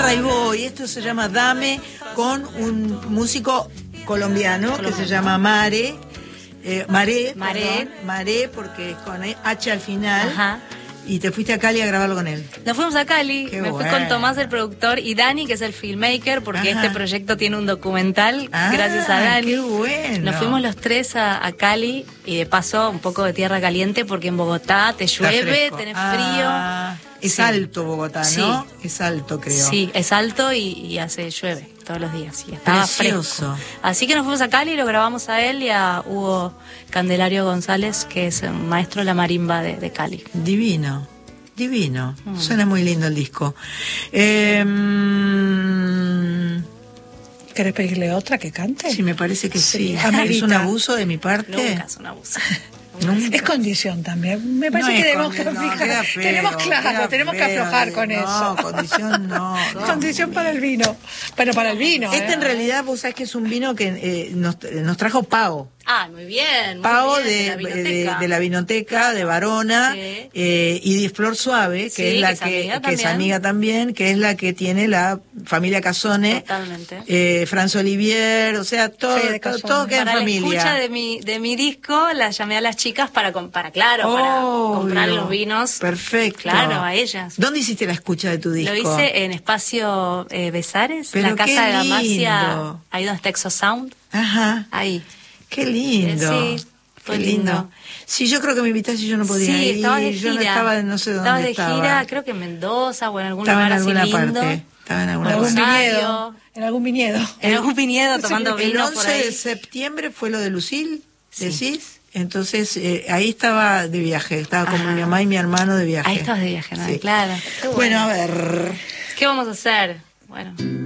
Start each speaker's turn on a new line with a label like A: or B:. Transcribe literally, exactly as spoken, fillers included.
A: Raibó y esto se llama Dame, con un músico colombiano, colombiano. que se llama Mare. Eh, Maré,
B: Maré.
A: Perdón, Maré, porque es con H al final.
B: Ajá.
A: Y te fuiste a Cali a grabarlo con él.
B: Nos fuimos a Cali,
A: Qué
B: me
A: bueno.
B: fui con Tomás, el productor, y Dani, que es el filmmaker, porque
A: Ajá.
B: este proyecto tiene un documental,
A: Ah,
B: gracias a Dani.
A: Qué bueno.
B: Nos fuimos los tres a, a Cali, y de paso un poco de tierra caliente, porque en Bogotá te
A: Está
B: llueve,
A: fresco.
B: tenés
A: Ah,
B: frío.
A: Es
B: Sí.
A: alto Bogotá, ¿no?
B: Sí.
A: Es alto, creo.
B: Sí, es alto y, y hace llueve todos los días. Y estaba
A: Precioso.
B: fresco. Así que nos fuimos a Cali y lo grabamos a él y a Hugo Candelario González, que es un maestro de la marimba de, de Cali.
A: Divino, divino.
B: Mm.
A: Suena muy lindo el disco. Eh,
C: ¿Querés pedirle otra que cante?
A: sí, me parece que sí.
C: Sí,
A: ¿Es
C: amerita.
A: un abuso de mi parte?
B: Nunca es un abuso.
A: Nunca.
C: Es condición también. Me parece
A: No
C: que
A: es
C: tenemos
A: con-
C: que
A: no,
C: fijar.
A: queda feo,
C: tenemos claro,
A: queda
C: tenemos que
A: feo,
C: aflojar
A: eh,
C: con
A: no,
C: eso.
A: condición no.
C: Condición para el vino. Pero para el vino.
A: Este
C: ¿eh?
A: en realidad, vos sabés que es un vino que eh, nos, nos trajo Pau.
B: Ah, muy bien. Muy
A: Pau
B: bien,
A: de,
B: la
A: de,
B: vinoteca.
A: de la vinoteca de Varona,
B: Sí.
A: eh, y de Flor Suave, que
B: Sí,
A: es la
B: que es
A: que,
B: amiga
A: que es
B: también.
A: amiga también, que es la que tiene la familia Casone,
B: Totalmente.
A: eh, Franz Olivier, o sea, todo,
C: Sí, de
A: todo,
C: Casone.
A: todo queda en
B: Para la
A: familia.
B: escucha de mi, de mi disco, las llamé a las chicas para, com- para claro, para
A: Obvio.
B: comprar los vinos.
A: Perfecto.
B: Claro, a ellas.
A: ¿Dónde hiciste la escucha de tu disco?
B: Lo hice en Espacio eh, Besares,
A: Pero
B: la casa
A: qué
B: de Damasia,
A: lindo.
B: ahí donde está Exo Sound,
A: Ajá.
B: ahí.
A: Qué lindo.
B: Eh, sí, fue
A: Qué lindo.
B: lindo.
A: Sí, yo creo que me invitaste y yo no podía
B: Sí,
A: ir.
B: estabas de
A: Yo no
B: gira.
A: estaba, no sé dónde
B: Estabas de
A: estaba.
B: gira, creo que en Mendoza o en algún
A: Estaba en
B: lugar
A: alguna
B: así lindo.
A: parte. Estaba en
C: En
A: alguna
C: algún
A: parte.
B: Rosario.
C: viñedo. En algún viñedo.
B: En algún viñedo tomando
A: el
B: vino por
A: once
B: ahí.
A: de septiembre fue lo de Lucille,
B: Sí.
A: decís. Entonces, eh, ahí estaba de viaje. Estaba con
B: Ajá.
A: mi mamá y mi hermano de viaje.
B: Ahí estabas de viaje, ¿no?
A: Sí.
B: Claro. Qué
A: Bueno, a ver.
B: ¿Qué vamos a hacer? Bueno.